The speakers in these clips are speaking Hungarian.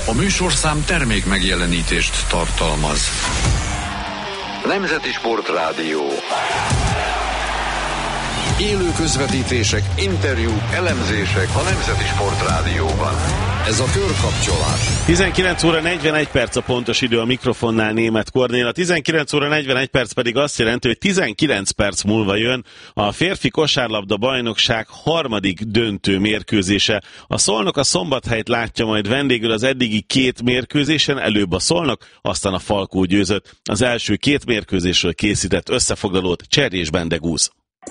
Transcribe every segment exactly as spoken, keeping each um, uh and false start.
A műsorszám termék megjelenítést tartalmaz. Nemzeti Sportrádió. Élő közvetítések, interjúk, elemzések a Nemzeti Sportrádióban. Ez a körkapcsolás. tizenkilenc óra negyvenegy perc a pontos idő, a mikrofonnál Németh Kornél. A tizenkilenc óra negyvenegy perc pedig azt jelenti, hogy tizenkilenc perc múlva jön a férfi kosárlabda bajnokság harmadik döntő mérkőzése. A Szolnok a Szombathelyt látja majd vendégül az eddigi két mérkőzésen, előbb a Szolnok, aztán a Falkó győzött. Az első két mérkőzésről készített összefoglalót Cserés Bendegúz.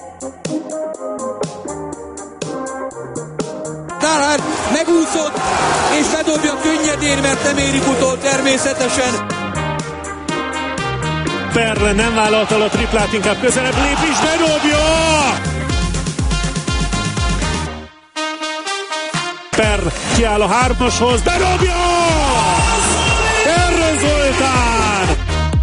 Tálár megúszott, és bedobja könnyedén, mert nem érik utol természetesen. Perle nem vállalt el a triplát, inkább közelebb lép is, bedobja! Perl kiáll a hármashoz, bedobja! Perle Zoltán!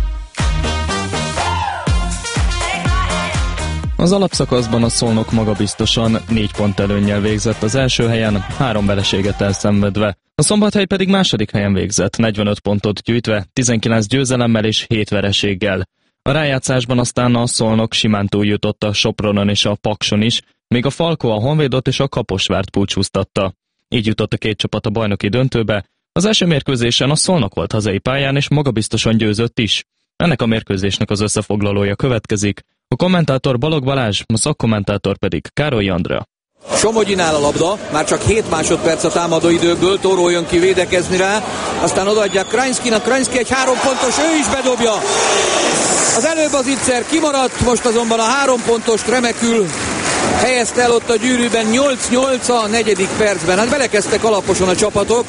Az alapszakaszban a Szolnok magabiztosan négy pont előnnyel végzett az első helyen, három vereséget elszenvedve. A Szombathely pedig második helyen végzett, negyvenöt pontot gyűjtve, tizenkilenc győzelemmel és hét vereséggel. A rájátszásban aztán a Szolnok simán túljutott a Sopronon és a Pakson is, míg a Falkó a Honvédot és a Kaposvárt búcsúztatta. Így jutott a két csapat a bajnoki döntőbe. Az első mérkőzésen a Szolnok volt hazai pályán és magabiztosan győzött is. Ennek a mérkőzésnek az összefoglalója következik. A kommentátor Balogh Balázs, a szakkommentátor pedig Károly Andrea. Somogyinál a labda, már csak hét másodperc a támadóidőből, Tóró jön ki védekezni rá, aztán odaadják Krajnszkinak, Krajnszki egy három pontos, ő is bedobja. Az előbb az Itzer kimaradt, most azonban a három pontost remekül helyezte el ott a gyűrűben, nyolc nyolc a negyedik percben. Hát belekezdtek alaposan a csapatok.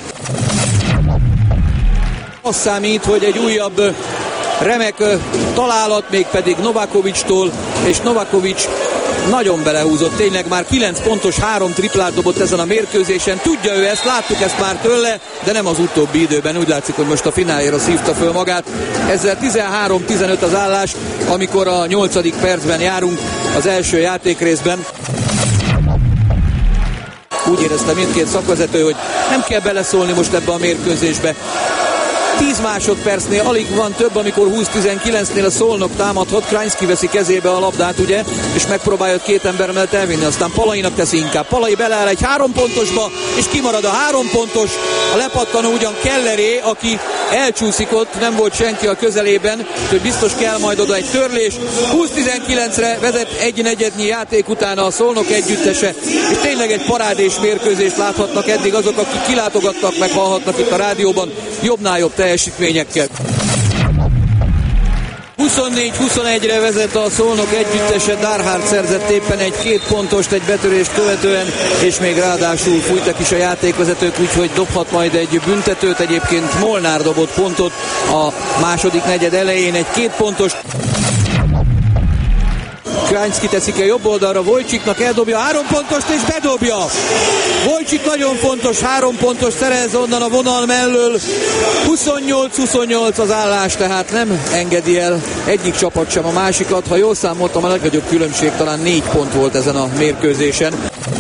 Az számít, hogy egy újabb remek találat, mégpedig Novakovicstól, és Novakovics nagyon belehúzott, tényleg már kilenc pontos, három triplát dobott ezen a mérkőzésen. Tudja ő ezt, láttuk ezt már tőle, de nem az utóbbi időben. Úgy látszik, hogy most a fináljára szívta föl magát. Ezzel tizenhárom tizenöt az állás, amikor a nyolcadik percben járunk az első játékrészben. Úgy érezte mindkét szakvezető, hogy nem kell beleszólni most ebbe a mérkőzésbe. tíz másodpercnél alig van több, amikor húsz tizenkilencnél a Szolnok támadhat. Krajnszki veszi kezébe a labdát, ugye, és megpróbálja két ember mellett elvinni, aztán Palainak teszi inkább. Palai beleáll egy három pontosba, és kimarad a három pontos. A lepattanó ugyan Kelleré, aki elcsúszik ott, nem volt senki a közelében, hogy biztos kell majd oda egy törlés. húsz tizenkilencre vezet egy negyednyi játék után a Szolnok együttese, és tényleg egy parádés mérkőzést láthatnak eddig azok, akik kilátogattak, meg hallhatnak itt a rádióban jobbnál jobb teljesítményekkel. huszonnégy huszonegyre vezet a Szolnok együttese, Darhard szerzett éppen egy két pontost egy betörést követően, és még ráadásul fújtak is a játékvezetők, úgyhogy dobhat majd egy büntetőt. Egyébként Molnár dobott pontot a második negyed elején, egy két pontos. Krajnszki teszik a jobb oldalra, Vojcsiknak eldobja a három pontost, és bedobja. Vojcsik nagyon fontos, három pontos szerez onnan a vonal mellől. huszonnyolc huszonnyolc az állás, tehát nem engedi el egyik csapat sem a másikat. Ha jól számoltam, a legnagyobb különbség talán négy pont volt ezen a mérkőzésen.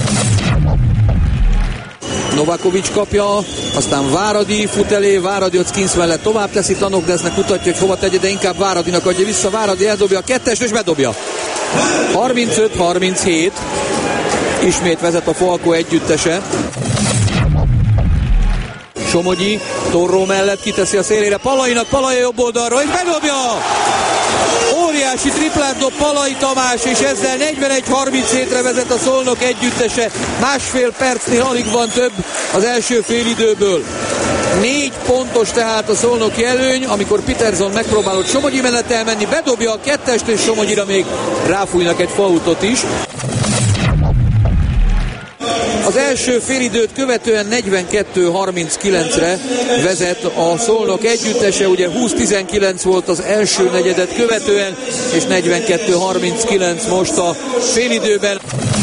Novakovics kapja, aztán Váradi fut elé, Váradi ott Skinsz mellett tovább teszi, Tanokdesznek mutatja, hogy hova tegye, de inkább Váradinak adja vissza, Váradi eldobja a kettest, és bedobja. harmincöt harminchét, ismét vezet a Falkó együttese. Somogyi, Torró mellett kiteszi a szélére, Palainak, Palai jobb oldalra, és bedobja! Óriási triplát dob Palai Tamás, és ezzel negyvenegy harminchétre vezet a Szolnok együttese. Másfél percnél alig van több az első félidőből. Négy pontos tehát a szolnoki előny, amikor Peterson megpróbálott Somogyi mellett elmenni, bedobja a kettest, és Somogyira még ráfújnak egy fautot is. Az első félidőt követően negyvenkettő harminckilencre vezet a Szolnok együttese, ugye húsz tizenkilenc volt az első negyedet követően, és negyvenkettő harminckilenc most a félidőben.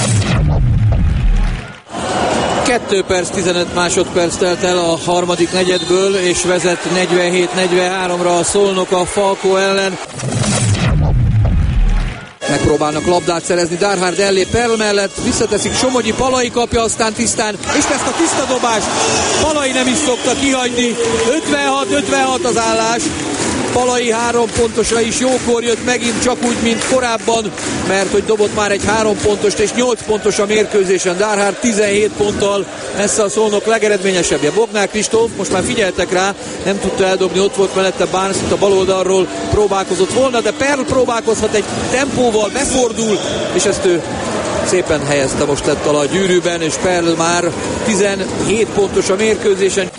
kettő perc, tizenöt másodperc telt el a harmadik negyedből, és vezet negyvenhét negyvenháromra a Szolnok a Falkó ellen. Megpróbálnak labdát szerezni, Darhard ellé Perl mellett, visszateszik Somogyi, Palai kapja aztán tisztán, és ezt a tiszta dobást Palai nem is szokta kihagyni. ötvenhat ötvenhat az állás. Palai három pontosra is jókor jött megint, csak úgy, mint korábban, mert hogy dobott már egy három pontost és nyolc pontos a mérkőzésen. Darhard tizenhét ponttal messze a Szolnok legeredményesebbje. Bognár Kristóf, most már figyeltek rá, nem tudta eldobni, ott volt mellette Barnes, itt a bal oldalról próbálkozott volna, de Perl próbálkozhat egy tempóval, befordul, és ezt ő szépen helyezte most lett a gyűrűben, és Perl már tizenhét pontos a mérkőzésen.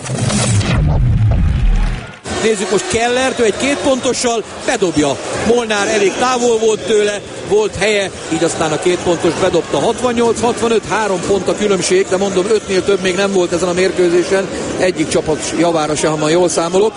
Nézzük most Kellert, ő egy két pontossal bedobja. Molnár elég távol volt tőle, volt helye, így aztán a két pontos bedobta. hatvannyolc hatvanöt, három pont a különbség, de mondom, ötnél több még nem volt ezen a mérkőzésen, egyik csapat javára se, ha ma jól számolok.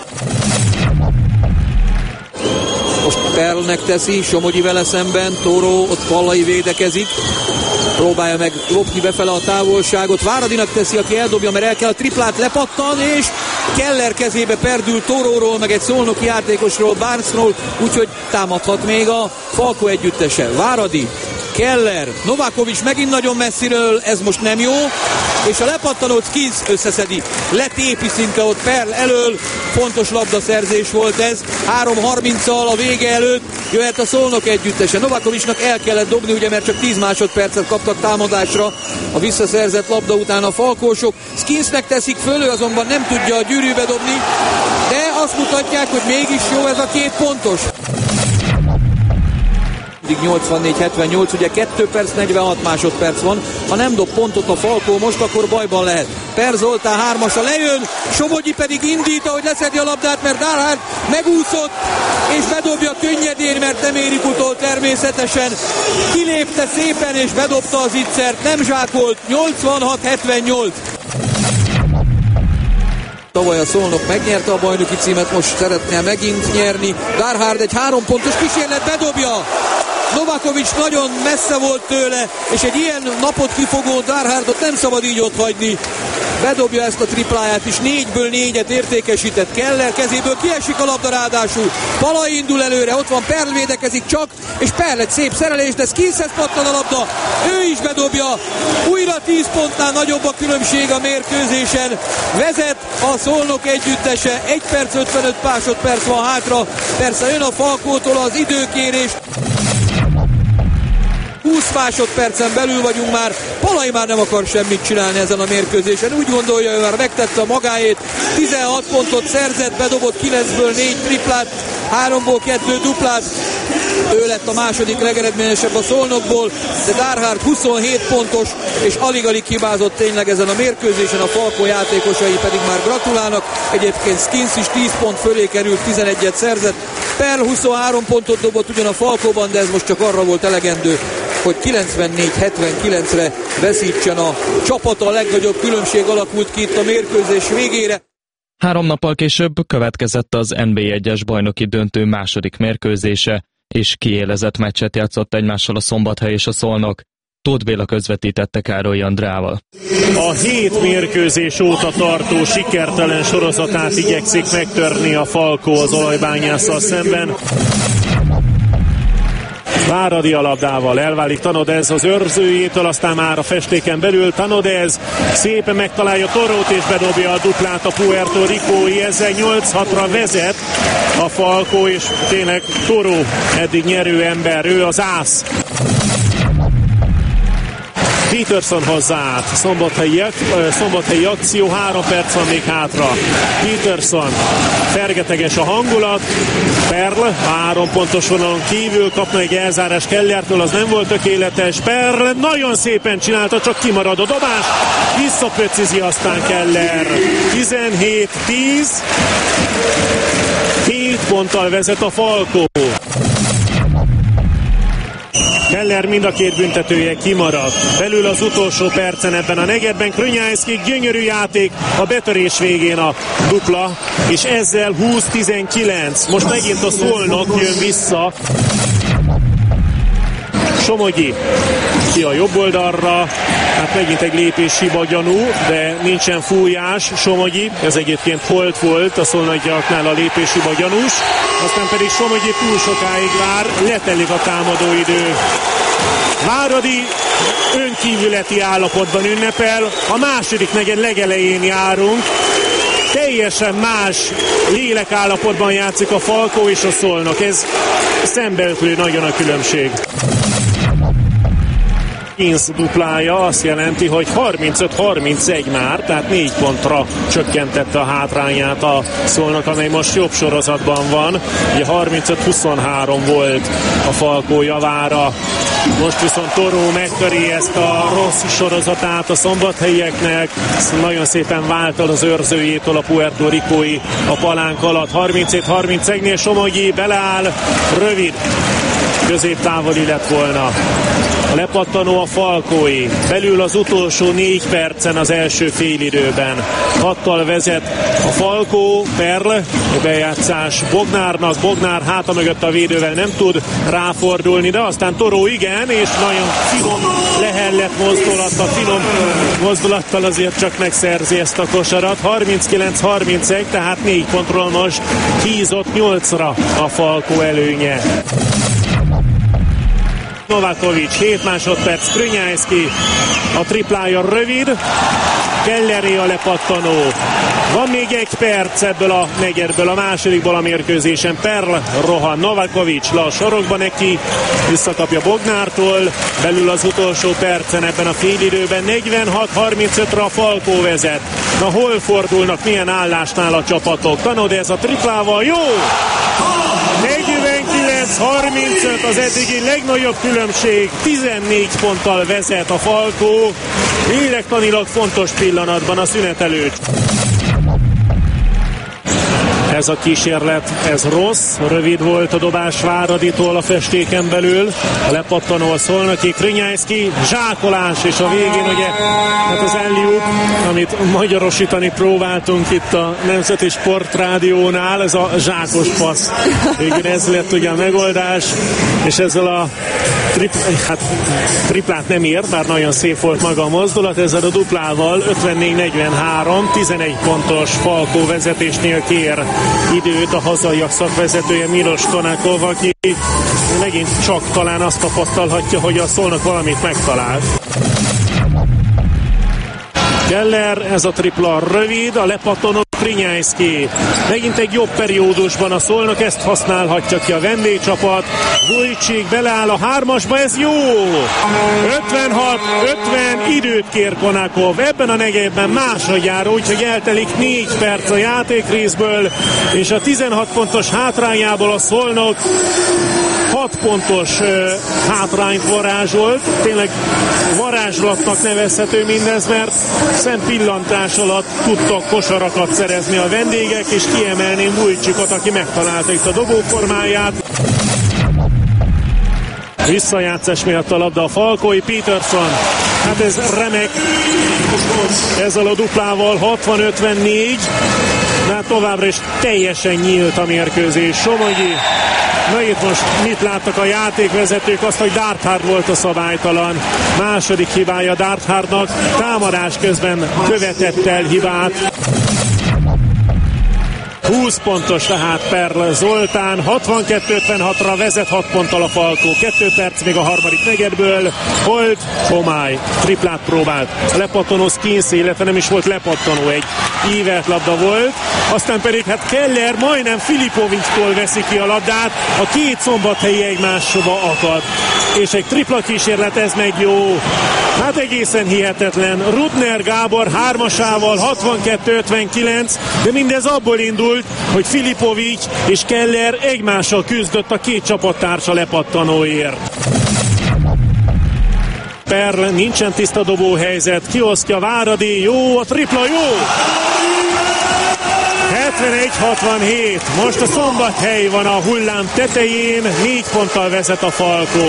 Most Perlnek teszi, Somogyi vele szemben, Tóró, ott Palai védekezik. Próbálja meg lopni befele a távolságot. Váradinak teszi, aki eldobja, mert el kell a triplát, lepattan, és Keller kezébe perdül Toróról, meg egy szolnoki játékosról, Barnesról, úgyhogy támadhat még a Falko együttese. Váradi, Keller, Novakovics megint nagyon messziről, ez most nem jó, és a lepattanót Skins összeszedi. Letépi szinte ott Perl elől, fontos labdaszerzés volt ez, három harminccal a vége előtt jöhet a Szolnok együttese. Novakovicsnak el kellett dobni, ugye, mert csak tíz másodpercet kaptak támadásra a visszaszerzett labda után a falkósok. Skinsnek teszik föl, ő azonban nem tudja a gyűrűbe dobni, de azt mutatják, hogy mégis jó ez a két pontos. nyolcvannégy hetvennyolc, ugye két perc negyvenhat másodperc van. Ha nem dob pontot a Falkó most, akkor bajban lehet. Per Zoltán hármasa lejön, Somogyi pedig indít, ahogy leszedi a labdát, mert Darhard megúszott, és bedobja könnyedén, mert nem érik utol természetesen. Kilépte szépen, és bedobta az ittszert, nem zsákolt, nyolcvanhat hetvennyolc. Tavaly a Szolnok megnyerte a bajnoki címet, most szeretne megint nyerni. Darhard egy három pontos kísérlet, bedobja! Novakovics nagyon messze volt tőle, és egy ilyen napot kifogó Darhardot nem szabad így ott hagyni. Bedobja ezt a tripláját is, négyből négyet értékesített. Keller kezéből kiesik a labda ráadásul. Palai indul előre, ott van Perl, védekezik csak, és Perl egy szép szerelés, de Skinshez pattan a labda. Ő is bedobja. Újra tíz pontnál nagyobb a különbség a mérkőzésen. Vezet a Szolnok együttese, egy perc ötvenöt másodperc van hátra. Persze jön a Falkótól az időkérés. húsz másodpercen belül vagyunk már, Palai már nem akar semmit csinálni ezen a mérkőzésen, úgy gondolja, ő már megtette a magáét, tizenhat pontot szerzett, bedobott kilencből négy triplát, háromból kettő duplát, ő lett a második legeredményesebb a Szolnokból, de Darhard huszonhét pontos, és alig-alig hibázott tényleg ezen a mérkőzésen, a Falkó játékosai pedig már gratulálnak, egyébként Skins is tíz pont fölé került, tizenegyet szerzett, Perl huszonhárom pontot dobott ugyan a Falkóban, de ez most csak arra volt elegendő, hogy kilencvennégy hetvenkilencre veszítsen a csapata, a legnagyobb különbség alakult ki itt a mérkőzés végére. Három nappal később következett az en bé egyes bajnoki döntő második mérkőzése, és kiélezett meccset játszott egymással a Szombathely és a Szolnok. Tóth Béla közvetítette Károly Andrával. A hét mérkőzés óta tartó sikertelen sorozatát igyekszik megtörni a Falkó az Olajbányásszal szemben. Váradi a labdával, elválik Tanodez az őrzőjétől, aztán már a festéken belül Tanodez szépen megtalálja Torót és bedobja a duplát a Puerto Ricói, ezzel nyolc hatra vezet a Falkó, és tényleg Toró eddig nyerő ember, ő az ász. Peterson hozzáállt, szombathelyi, szombathelyi akció, három perc van még hátra. Peterson, fergeteges a hangulat, Perl három pontos vonalon kívül kapna egy elzárás Kellertől, az nem volt tökéletes. Perl nagyon szépen csinálta, csak kimarad a dobás, visszapöcizi aztán Keller. tizenhét tíz, hét ponttal vezet a Falkó. Keller mind a két büntetője kimaradt. Belül az utolsó percen ebben a negyedben Krönyászki, gyönyörű játék, a betörés végén a dupla, és ezzel húsz tizenkilenc. Most megint a Szolnok jön vissza. Somogyi ki a jobb oldalra, Hát megint egy lépéshiba gyanú, de nincsen fújás. Somogyi, ez egyébként holt volt a szolnokiaknál a lépéshiba gyanús. Aztán pedig Somogyi túl sokáig vár, letelik a támadóidő. Váradi önkívületi állapotban ünnepel, a második negyed legelején járunk. Teljesen más lélekállapotban játszik a Falkó és a Szolnok. Ez szembeötlő nagyon a különbség. Kinsz duplája azt jelenti, hogy harmincöt harmincegy már, tehát négy pontra csökkentette a hátrányát a Szolnok, amely most jobb sorozatban van. Ugye harmincöt huszonhárom volt a Falkó javára. Most viszont Toró megtöri ezt a rossz sorozatát a szombathelyieknek. Nagyon szépen vált az őrzőjétől a Puerto Ricói a palánk alatt. harminchét harmincegynél Somogyi beleáll, rövid, középtávoli lett volna. A lepattanó a Falkói. Belül az utolsó négy percen az első félidőben. Hattal vezet a Falkó, Perl, bejátszás Bognárnak. Bognár háta mögött a védővel nem tud ráfordulni, de aztán Toró igen, és nagyon finom lehellett mozdulattal, finom mozdulattal azért csak megszerzi ezt a kosarat. harminckilenc harmincegy, tehát négy pontról most hízott nyolcra a Falkó előnye. Novakovic, hét másodperc, Krnyajszki, a triplája rövid, Kelleré a lepattanó. Van még egy perc ebből a negyedből, a másodikból a mérkőzésen. Perl rohan, Novakovic le a sorokba neki, visszakapja Bognártól, belül az utolsó percen ebben a félidőben. negyvenhat harmincötre a Falkó vezet. Na hol fordulnak, milyen állásnál a csapatok? Tanod ez a triplával, jó! negyvenkilenc harmincöt az eddigi legnagyobb különbség, tizennégy ponttal vezet a Falkó, lélektanilag fontos pillanatban a szünet előtt. Ez a kísérlet, ez rossz, rövid volt a dobás Váraditól a festéken belül, a lepattanó a Szolnoki, Krnyajszki, zsákolás, és a végén ugye, hát az alley-oop, amit magyarosítani próbáltunk itt a Nemzeti Sportrádiónál, ez a zsákos passz. Végül ez lett ugye a megoldás, és ezzel a tripl, hát, triplát nem ért, bár nagyon szép volt maga a mozdulat, ezzel a duplával ötvennégy negyvenhárom, tizenegy pontos Falkó vezetésnél kér időt a hazaiak szakvezetője Milos Konakov, aki megint csak talán azt tapasztalhatja, hogy a Szolnok valamit megtalált. Keller, ez a tripla rövid, a lepattanó Krnyajszki. Megint egy jobb periódusban a Szolnok, ezt használhatja ki a vendégcsapat. Vujcsik beleáll a hármasba, ez jó! ötvenhat ötven, időt kér Konakov. Ebben a negyedben másodjára, úgyhogy eltelik négy perc a játékrészből, és a tizenhat pontos hátrányából a Szolnok hat pontos uh, hátrányt varázsolt. Tényleg varázslatnak nevezhető mindez, mert szempillantás alatt tudtak kosarakat szerezni a vendégek, és kiemelném Vujcsikot, aki megtalálta itt a dobóformáját. Visszajátszás miatt a labda a Falkói, Peterson. Hát ez remek, ezzel a duplával hatvan ötvennégy, de hát továbbra is teljesen nyílt a mérkőzés. Somogyi. Na itt most mit láttak a játékvezetők? Azt, hogy Darthard volt a szabálytalan. Második hibája Darthardnak, támadás közben követett el hibát. húsz pontos tehát Perl Zoltán, hatvankettő ötvenhatra vezet hat ponttal a Falkó. Kettő perc még a harmadik negyedből. Holt, Homály triplát próbált. A lepattanó Kinsz, illetve nem is volt lepattanó, egy ívelt labda volt. Aztán pedig hát Keller majdnem Filipovicstól veszi ki a labdát. A két szombathelyi egymásba akad. És egy tripla kísérlet, ez meg jó. Hát egészen hihetetlen. Rudner Gábor hármasával hatvankettő ötvenkilenc, de mindez abból indult, hogy Filipovics és Keller egymással küzdött a két csapattársa lepattanóért. Perl, nincsen tiszta dobóhelyzet, kiosztja Váradi, jó, a tripla jó! hetvenegy hatvanhét, most a Szombathely van a hullám tetején, négy ponttal vezet a Falkó.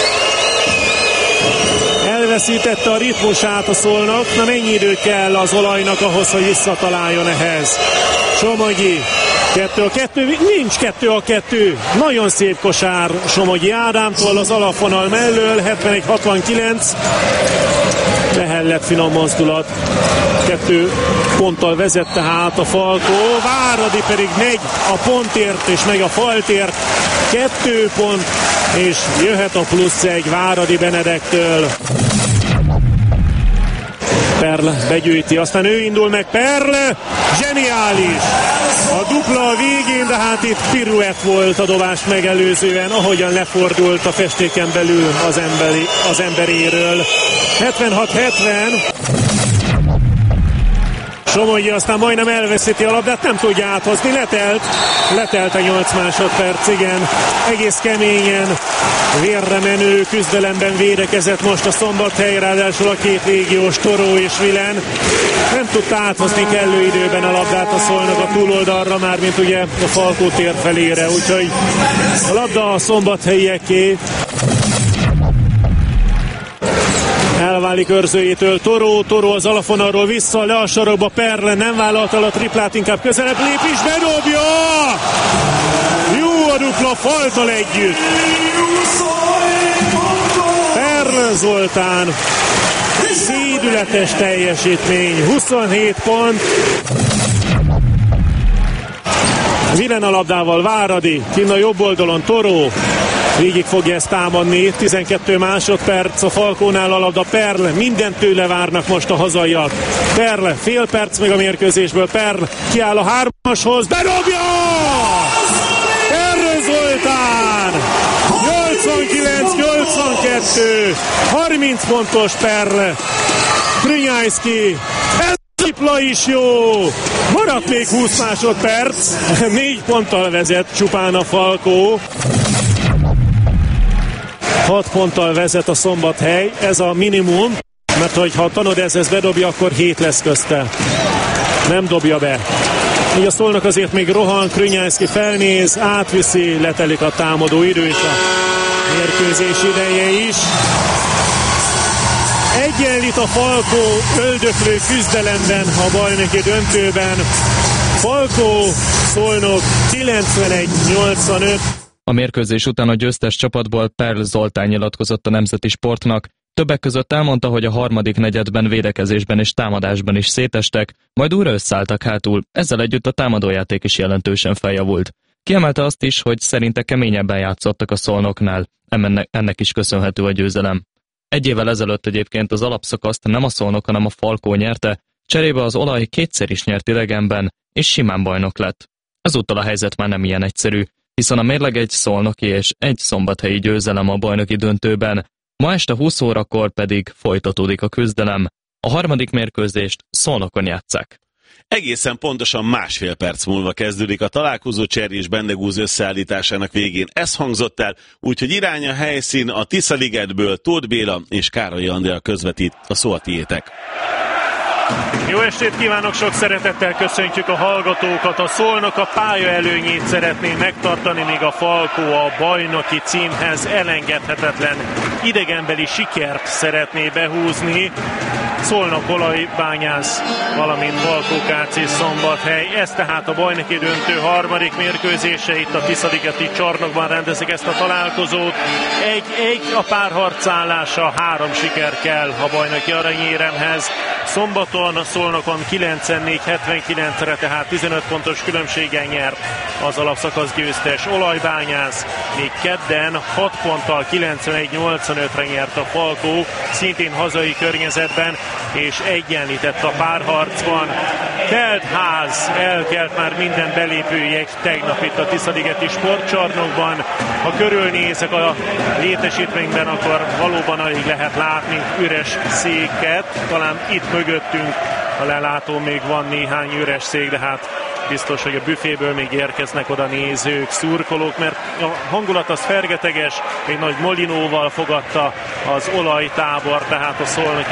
Elveszítette a ritmusát a Szolnok, na mennyi idő kell az olajnak ahhoz, hogy visszataláljon ehhez. Somogyi, kettő a kettő, nincs kettő a kettő, nagyon szép kosár Somogyi Ádámtól az alapvonal mellől, hetvenegy hatvankilenc. Lehellett finom mozdulat. Kettő ponttal vezet tehát a Falkó. Váradi pedig megy a pontért és meg a faltért. Kettő pont, és jöhet a plusz egy Váradi Benedektől. Perl begyűjti, aztán ő indul meg, Perl, zseniális! A dupla a végén, de hát itt piruett volt a dobás megelőzően, ahogyan lefordult a festéken belül az, emberi, az emberéről. hetvenhat hetven. Somogyi aztán majdnem elveszíti a labdát, nem tudja áthozni, letelt, letelt a nyolc másodperc, igen, egész keményen, vérre menő küzdelemben védekezett most a Szombathely, ráadásul a két légiós Toró és Vilen, nem tudta áthozni kellő időben a labdát a Szolnok a túloldalra, már mint ugye a Falkó tér felére, úgyhogy a labda a szombathelyieké. Elválik őrzőjétől Toró, Toró az alafonalról vissza, le a sarokba, Perle nem vállalta a triplát, inkább közelebb lép is, bedobja! Jó a dupla faltal együtt! Perle Zoltán, szédületes teljesítmény, huszonhét pont. Vilen a labdával Váradi, kinn a jobb oldalon Toró, végig fogja ezt támadni, tizenkettő másodperc a Falkónál a labda, Perl, mindent tőle várnak most a hazaiak. Perl, fél perc meg a mérkőzésből, Perl kiáll a hármashoz, bedobja! Perl Zoltán! nyolcvankilenc nyolcvankettő, harminc pontos Perl, Krünyájszki, ez tripla is jó! Maradt még húsz másodperc, négy ponttal vezet csupán a Falkó. hat ponttal vezet a Szombathely, ez a minimum, mert hogyha a Tanodez ezt bedobja, akkor hét lesz közte. Nem dobja be. Így a Szolnok azért még rohan, Krünyájszki felnéz, átviszi, letelik a támadó idő és a mérkőzés ideje is. Egyenlít a Falkó öldöklő küzdelemben a bajnoki döntőben. Falkó, Szolnok kilencvenegy nyolcvanöt. A mérkőzés után a győztes csapatból Perl Zoltán nyilatkozott a Nemzeti Sportnak. Többek között elmondta, hogy a harmadik negyedben védekezésben és támadásban is szétestek, majd újra összeálltak hátul, ezzel együtt a támadójáték is jelentősen feljavult. Kiemelte azt is, hogy szerinte keményebben játszottak a Szolnoknál, ennek, ennek is köszönhető a győzelem. Egy évvel ezelőtt egyébként az alapszakaszt nem a Szolnok, hanem a Falkó nyerte, cserébe az Olaj kétszer is nyert idegenben, és simán bajnok lett. Ezúttal a helyzet már nem ilyen egyszerű, hiszen a mérleg egy szolnoki és egy szombathelyi győzelem a bajnoki döntőben, ma este húsz órakor pedig folytatódik a küzdelem. A harmadik mérkőzést Szolnokon játsszák. Egészen pontosan másfél perc múlva kezdődik a találkozó, Cserny és Bendegúz összeállításának végén ez hangzott el, úgyhogy irány a helyszín, a Tiszaligetből Tóth Béla és Károly Andrea közvetít, a szó a tiétek. Jó estét kívánok, sok szeretettel köszöntjük a hallgatókat. A Szolnok a pálya előnyét szeretné megtartani, míg a Falkó a bajnoki címhez elengedhetetlen idegenbeli sikert szeretné behúzni. Szolnok, Olajbányász, valamint Falkó ká cé Szombathely. Ez tehát a bajnoki döntő harmadik mérkőzése, itt a Tiszaligeti csarnokban rendezik ezt a találkozót. Egy-egy a párharcállása, három siker kell a bajnoki aranyéremhez. Szombaton a Szolnokon kilencvennégy hetvenkilencre, tehát tizenöt pontos különbséggel nyert az alapszakasz győztes Olajbányász, még kedden hat ponttal kilencvenegy nyolcvanötre nyert a Falkó, szintén hazai környezetben, és egyenlített a párharcban. Telt ház, elkelt már minden belépőjegy tegnap itt a Tiszaligeti sportcsarnokban. Ha körülnézek a létesítményben, akkor valóban alig lehet látni üres széket, talán itt mögöttünk a lelátó még van néhány üres szék, de hát biztos, hogy a büféből még érkeznek oda nézők, szurkolók, mert a hangulat az fergeteges, egy nagy molinóval fogadta az Olajtábor, tehát a szolnoki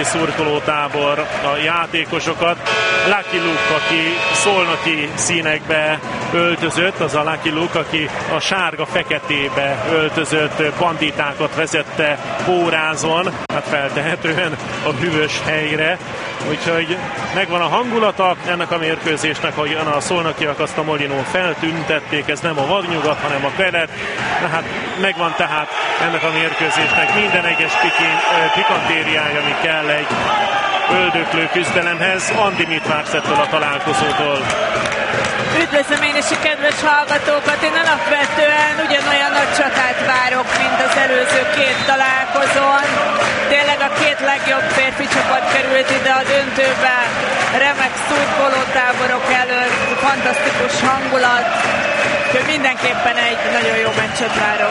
szurkolótábor a játékosokat. Lucky Luke, aki szolnoki színekbe öltözött, az a Lucky Luke, aki a sárga-feketébe öltözött banditákat vezette pórázon, hát feltehetően a hűvös helyre. Úgyhogy megvan a hangulata ennek a mérkőzésnek, hogy a szolnokiak azt a Molinón feltüntették, ez nem a vadnyugat, hanem a kelet. Na hát megvan tehát ennek a mérkőzésnek minden egyes pikén, pikantériája, ami kell egy öldöklő küzdelemhez. Andi, mit vársz ettől a találkozótól? Üdvözlöm én is a kedves hallgatókat! Én alapvetően ugyanolyan nagy csatát várok, mint az előző két találkozón. Tényleg a két legjobb férfi csapat került ide a döntőbe, remek szurkolótáborok előtt, fantasztikus hangulat, úgyhogy mindenképpen egy nagyon jó meccset várok.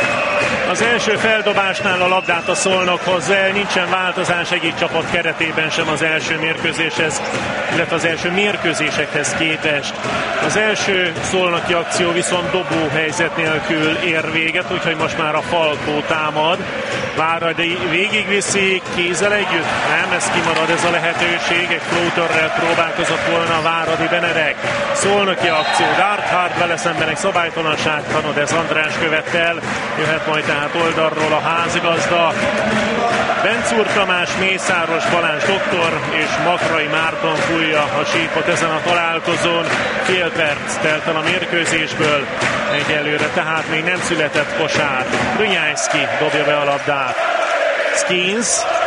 Az első feldobásnál a labdát a Szolnok hozza el, nincsen változás egyik csapat keretében sem az első mérkőzéshez, illetve az első mérkőzésekhez képest. Az első szolnoki akció viszont dobó helyzet nélkül ér véget, úgyhogy most már a Falkó támad. Váradi végigviszi, kézzel együtt? Nem, ez kimarad ez a lehetőség, egy floaterrel próbálkozott volna a Váradi Benedek. Szolnoki akció, Darkhard vele szemben egy szabálytalanság, Tanodez András követel, jöhet majd tehát oldalról a házigazda. Bencúr Tamás, Mészáros Balázs doktor és Makrai Márton fújja a sípot ezen a találkozón. Fél perc telt el a mérkőzésből, egyelőre tehát még nem született kosár. Runyájszki dobja be a labdát. Skins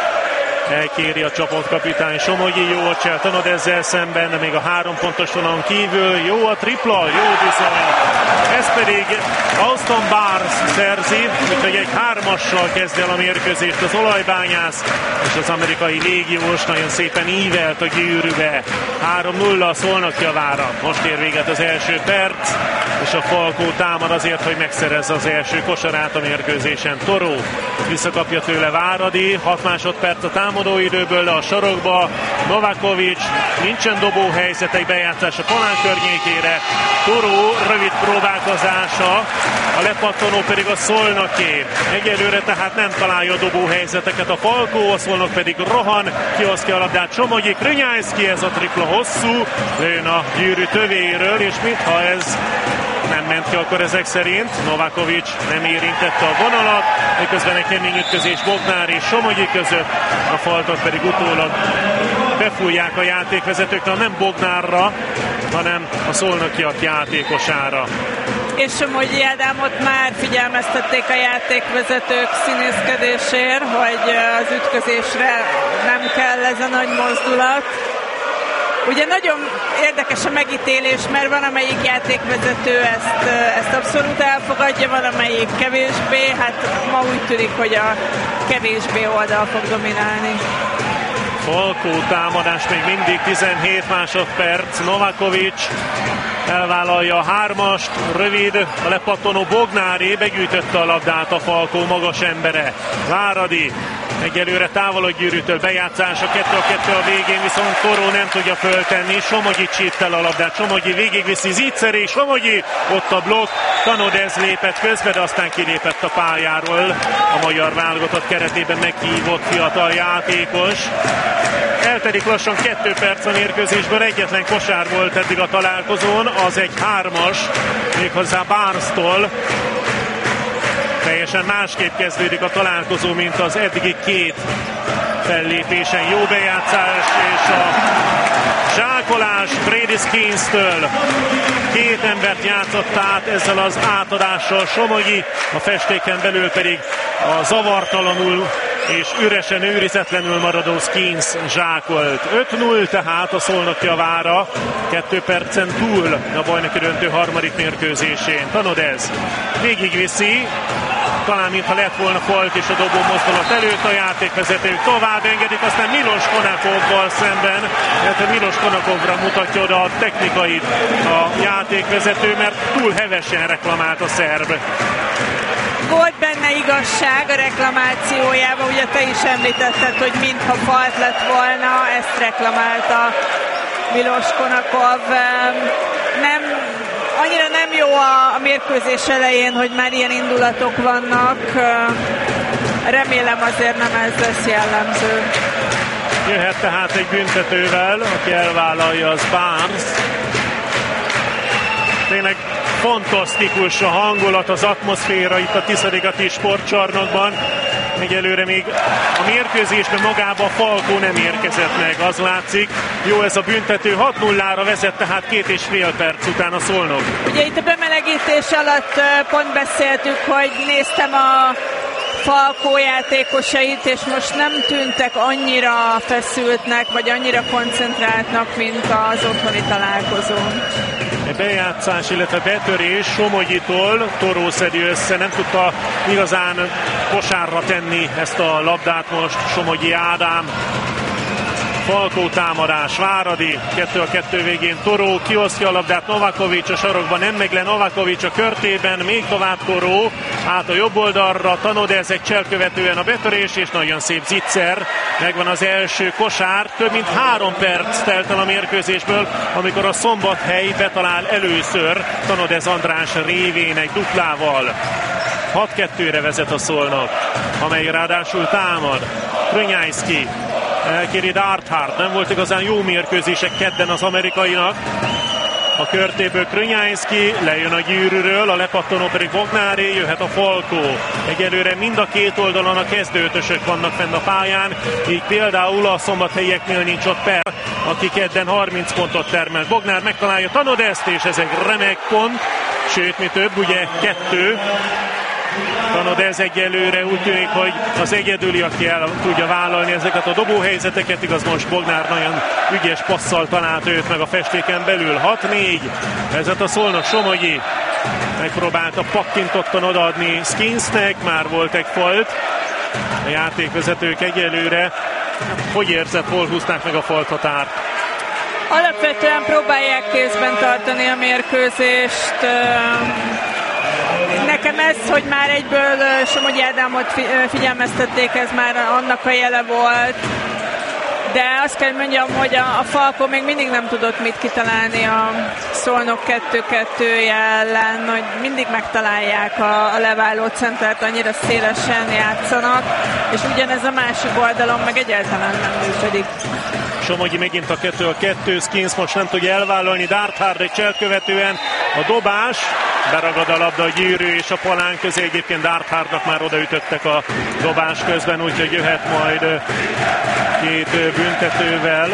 elkéri a csapatkapitány Somogyi, jó a Cseltanod ezzel szemben, de még a három pontos vonalon kívül jó a tripla, jó bizony. Ez pedig Austin Barnes szerzi, úgyhogy egy hármassal kezd el a mérkőzést az olajbányász, és az amerikai légiós nagyon szépen ívelt a gyűrűbe. három nulla a Szolnok javára. Most ér véget az első perc, és a Falkó támad azért, hogy megszerezze az első kosarát a mérkőzésen. Toró visszakapja tőle Váradi, hat másodperc a támadó időből, le a sarokba. Novakovic, nincsen dobó helyzet, egy bejátszás a palán környékére. Toró rövid próbálkozása, a lepattanó pedig a Szolnoké. Egyelőre tehát nem találja a dobó helyzeteket a Falkó, a Szolnok pedig rohan, kiosztja a labdát Somogyi, Krönyájszki, ez a tripla hosszú, lőn a gyűrű tövéről, és mintha ez nem ment ki akkor ezek szerint. Novakovic nem érintette a vonalat, miközben egy kemény ütközés Bognár és Somogyi között, a faltot pedig utólag befújják a játékvezetők, nem Bognárra, hanem a szolnokiak játékosára. És Somogyi Ádámot már figyelmeztették a játékvezetők színészkedésért, hogy az ütközésre nem kell ez a nagy mozdulat. Ugye nagyon érdekes a megítélés, mert van amelyik játékvezető ezt, ezt abszolút elfogadja, van amelyik kevésbé, hát ma úgy tűnik, hogy a kevésbé oldal fog dominálni. Falkó támadás még mindig, tizenhét másodperc, Novakovic elvállalja a hármast, rövid, a lepattanó Bognáré, begyűjtötte a labdát a Falkó magas embere. Váradi egyelőre távol a gyűrűtől, bejátszása, kettő a kettő a végén, viszont Toró nem tudja föltenni, Somogyi csípt el a labdát, Somogyi végigviszi Zicseri, Somogyi, ott a blokk, Tanodez lépett közbe, de aztán kilépett a pályáról a magyar válogatott keretében meghívott fiatal játékos. Eltelik lassan kettő perc a mérkőzésből, egyetlen kosár volt eddig a találkozón, az egy hármas, méghozzá Barnes-tól. Teljesen másképp kezdődik a találkozó, mint az eddigi két fellépésen. Jó bejátszás és a zsákolás Brady Skins-től. Két embert játszott át ezzel az átadással Somogyi, a festéken belül pedig a zavartalanul és üresen, őrizetlenül maradó Skins zsákolt. öt null tehát a Szolnok javára, kettő percen túl a bajnoki döntő harmadik mérkőzésén. Tanodez végigviszi, talán mintha lett volna folt és a dobó mozdulat előtt, a játékvezetők tovább engedik, aztán Milos Konakovval szemben, illetve Milos Konakovra mutatja oda a technikait a játékvezető, mert túl hevesen reklamált a szerb. Volt benne igazság a reklamációjában, ugye te is említetted, hogy mintha falt lett volna, ezt reklamálta Milos Konakov. Nem, annyira nem jó a, a mérkőzés elején, hogy már ilyen indulatok vannak. Remélem azért nem ez lesz jellemző. Jöhet tehát egy büntetővel, aki elvállalja, az Barnes. Tényleg fantasztikus a hangulat, az atmoszféra itt a Tiszadégati sportcsarnokban. Egyelőre még a mérkőzésben magába a Falkó nem érkezett meg, az látszik. Jó ez a büntető, hat nullára vezet, tehát két és fél perc után a Szolnok. Ugye itt a bemelegítés alatt pont beszéltük, hogy néztem a Falkó játékosait, és most nem tűntek annyira feszültnek, vagy annyira koncentráltnak, mint az otthoni találkozón. Bejátszás, illetve betörés Somogyitól, Toró szedi össze, nem tudta igazán kosárra tenni ezt a labdát most Somogyi Ádám. Falkó támadás, Váradi, kettő a kettő végén Toró, kiosztja a labdát, Novakovics a sarokban, nem megy le Novakovics a körtében, még tovább Toró, át a jobb oldalra, Tanodez cselkövetően a betörés, és nagyon szép zicser, megvan az első kosár, több mint három perc telt el a mérkőzésből, amikor a Szombathely betalál először Tanodez András révén egy duplával. hat kettőre vezet a Szolnok, amely ráadásul támad. Krönyájszki elkéri Darthard, nem volt igazán jó mérkőzések kedden az amerikainak. A körtéből Krönyájszki, lejön a gyűrűről, a lepattanó pedig Bognáré, jöhet a Falkó. Egyelőre mind a két oldalon a kezdőötösök vannak fenn a pályán, így például a szombathelyieknél nincs ott Per, aki kedden harminc pontot termel. Bognár megtalálja Tanodezt, és ez egy remek pont, sőt, mi több, ugye kettő. Tanodez egyelőre úgy tűnik, hogy az egyedüli, aki el tudja vállalni ezeket a dobóhelyzeteket, igaz most Bognár nagyon ügyes passzal talált őt meg a festéken belül. hat négy, vezet a Szolnok, Somogyi megpróbálta pattintottan odaadni Skinsnek, már volt egy falt. A játékvezetők egyelőre, hogy érzett, hol húzták meg a falthatárt? Alapvetően próbálják kézben tartani a mérkőzést. Nekem ez, hogy már egyből Somogyi Ádámot figyelmeztették, ez már annak a jele volt. De azt kell mondjam, hogy a, a Falkó még mindig nem tudott mit kitalálni a Szolnok kettő kettője ellen, hogy mindig megtalálják a, a leváló centert, annyira szélesen játszanak, és ugyanez a másik oldalon meg egyáltalán nem működik. Somogyi megint a kettő a kettő, Skins most nem tudja elvállalni, Darthard egy cselkövetően a dobás, beragad a labda a gyűrű és a palán közé, egyébként Darthardnak már odaütöttek a dobás közben, úgyhogy jöhet majd két büntetővel.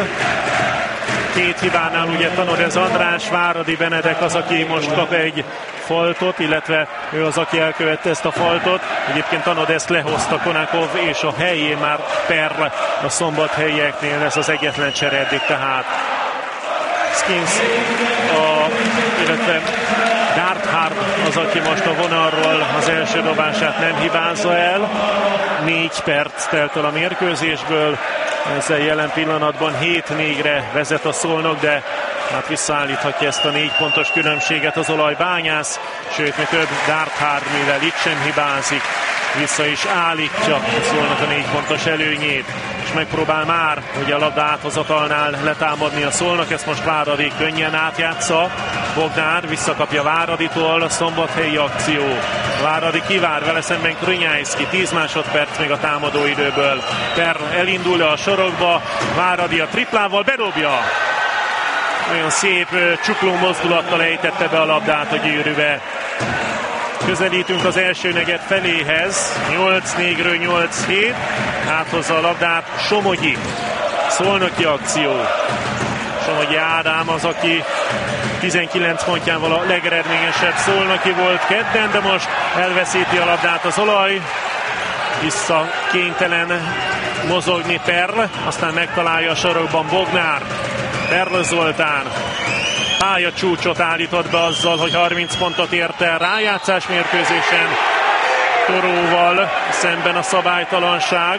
Két hibánál ugye Tanodez András, Váradi Benedek az, aki most kap egy faltot, illetve ő az, aki elkövette ezt a faltot. Egyébként Tanodezt lehozta Konakov, és a helyén már Per a szombathelyieknél, ez az egyetlen csere eddig tehát. Skins, a, illetve Darthard az, aki most a vonalról az első dobását nem hibázza el. Négy perc telt el a mérkőzésből, ezzel jelen pillanatban hét négyre vezet a Szolnok, de hát visszaállíthatja ezt a négy pontos különbséget az Olajbányász, sőt, mi több, Darthard, mivel itt sem hibázik, vissza is állítja a Szolnok a négy pontos előnyét, és megpróbál már, hogy a labda áthozatalnál letámadni a Szolnok, ezt most Váradi könnyen átjátsza, Bognár visszakapja Váraditól, a szombathelyi akció. Váradi kivár, vele szemben Krönyájszki, tíz másodperc még a támadó időből. Per elindul a sorokba, Váradi a triplával bedobja. Nagyon szép csukló mozdulattal ejtette be a labdát a gyűrűbe. Közelítünk az első negyed feléhez, nyolc négyről nyolc hét, áthozza a labdát Somogyi. Szolnoki akció. Somogyi Ádám az, aki tizenkilenc pontjával a legeredményesebb szolnoki volt kedden, de most elveszíti a labdát az Olaj. Vissza kénytelen mozogni Perl, aztán megtalálja a sarokban Bognár. Perl Zoltán pályacsúcsot állított be azzal, hogy harminc pontot ért el rájátszás mérkőzésen. Toróval szemben a szabálytalanság.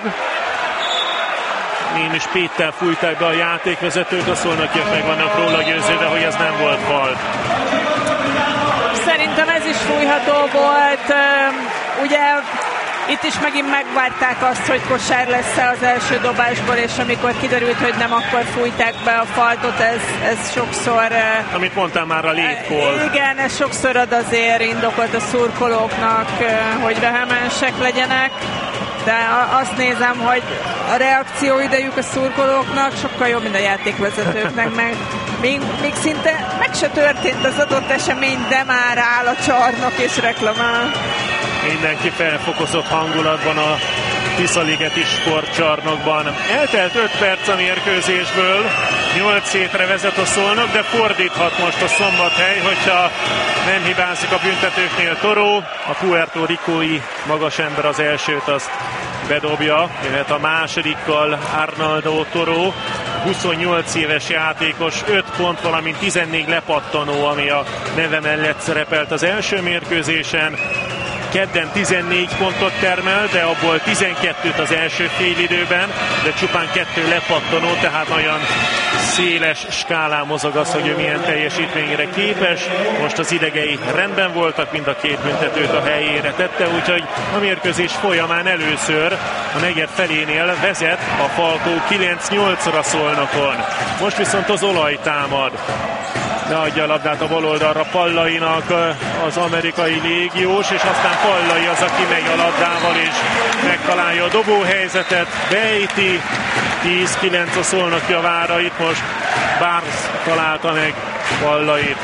Némi spéttel fújták be a játékvezetők, a szolnokiak meg vannak róla győződve, hogy ez nem volt fal. Szerintem ez is fújható volt. Ugye itt is megint megvárták azt, hogy kosár lesz az első dobásból, és amikor kiderült, hogy nem, akkor fújták be a faltot, ez, ez sokszor... Amit mondtam már, a létkól. Igen, ez sokszor ad azért indokot a szurkolóknak, hogy vehemensek legyenek, de azt nézem, hogy a reakcióidejük a szurkolóknak sokkal jobb, mint a játékvezetőknek, meg még, még szinte meg se történt az adott esemény, de már áll a csarnok és reklamál. Mindenki felfokozott hangulatban a Tiszaligeti sportcsarnokban. Eltelt öt perc a mérkőzésből, nyolc hétre vezet a Szolnok, de fordíthat most a Szombathely, hogyha nem hibázik a büntetőknél Toró. A Puerto Ricói magas ember az elsőt azt bedobja, jöhet a másodikkal Arnaldo Toró, huszonnyolc éves játékos, öt pont, valamint tizennégy lepattanó, ami a neve mellett szerepelt az első mérkőzésen. Kedden tizennégy pontot termel, de abból tizenkettőt az első félidőben, de csupán kettő lepattanó, tehát olyan széles skálán mozog az, hogy ő milyen teljesítményre képes. Most az idegei rendben voltak, mind a két büntetőt a helyére tette, úgyhogy a mérkőzés folyamán először a negyed felénél vezet a Falkó kilenc nyolcra Szolnokon. Most viszont az olaj támad. Leadja a labdát a bal oldalra Pallainak az amerikai légiós, és aztán Pallai az, aki megy a labdával, és megtalálja a dobóhelyzetet, bejti, tíz kilenc a Szolnok javára, itt most Barnes találta meg Pallait.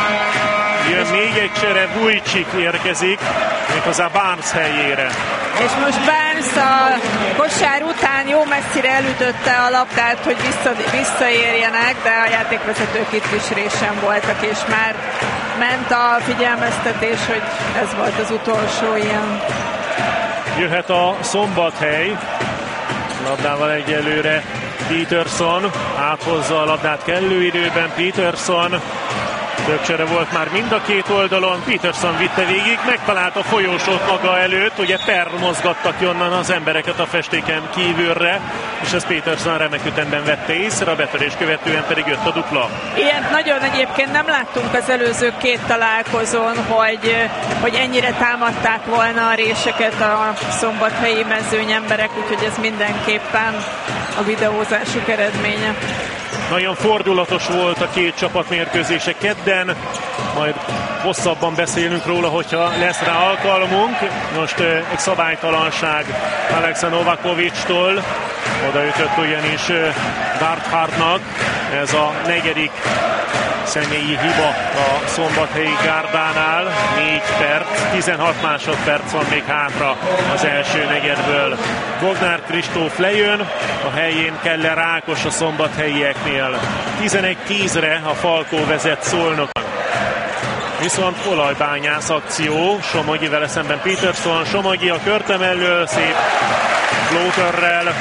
Jön még egy csere, Vujcik érkezik, méghozzá Barnes helyére. És most Barnes a kosár után jó messzire elütötte a labdát, hogy vissza, visszaérjenek, de a játékvezetők itt is résen voltak, és már ment a figyelmeztetés, hogy ez volt az utolsó ilyen. Jöhet a Szombathely, labdával egyelőre Peterson, áthozza a labdát kellő időben Peterson. Több csere volt már mind a két oldalon, Peterson vitte végig, megtalált a folyósót maga előtt, ugye Perl mozgattak onnan az embereket a festéken kívülre, és ezt Peterson remek ütemben vette észre, a betörés követően pedig jött a dupla. Ilyen nagyon egyébként nem láttunk az előző két találkozón, hogy, hogy ennyire támadták volna a réseket a szombathelyi mezőny emberek, úgyhogy ez mindenképpen a videózásuk eredménye. Nagyon fordulatos volt a két csapat mérkőzése kedden, majd hosszabban beszélünk róla, hogyha lesz rá alkalmunk. Most egy szabálytalanság Aleksa Novakovics-tól, odaütött ugyanis Darthardnak, ez a negyedik személyi hiba a szombathelyi gárdánál, négy perc, tizenhat másodperc van még hátra az első negyedből. Bognár Kristóf lejön, a helyén Keller Ákos a szombathelyieknél. tizenegy tízre a Falkó vezet Szolnok. Viszont olajbányász akció, Somogyi vele szemben Peterson, Somogyi a körte mellől, szép flóterrel